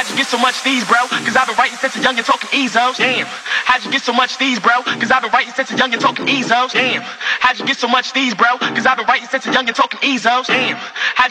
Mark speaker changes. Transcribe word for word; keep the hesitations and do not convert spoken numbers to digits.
Speaker 1: how'd you get so much these, bro? Cause I've been writing since a young and talking Ezos. Damn, how'd you get so much these, bro? Cause I've been writing since a young and talking Ezos. Damn, how'd you get so much these, bro? Cause I've been writing since a young and talking Ezos. Damn, how'd